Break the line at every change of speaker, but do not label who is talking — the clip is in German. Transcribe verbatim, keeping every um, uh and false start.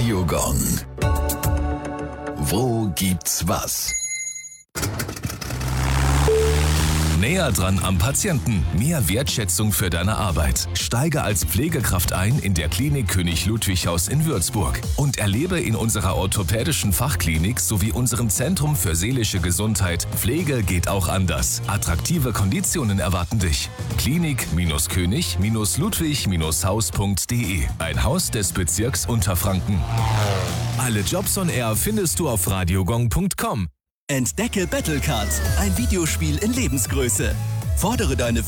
Radio Gong. Wo gibt's was?
Näher dran am Patienten. Mehr Wertschätzung für deine Arbeit. Steige als Pflegekraft ein in der Klinik König Ludwig Haus in Würzburg und erlebe in unserer orthopädischen Fachklinik sowie unserem Zentrum für seelische Gesundheit Pflege geht auch anders. Attraktive Konditionen erwarten dich. Klinik-König-Ludwig-Haus punkt de. Ein Haus des Bezirks Unterfranken. Alle Jobs on Air findest du auf radiogong punkt com.
Entdecke Battlecard, ein Videospiel in Lebensgröße. Fordere deine